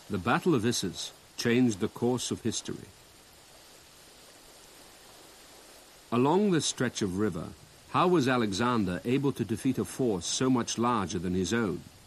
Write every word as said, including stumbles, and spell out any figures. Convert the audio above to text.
The Battle of Issus changed the course of history. Along this stretch of river, how was Alexander able to defeat a force so much larger than his own?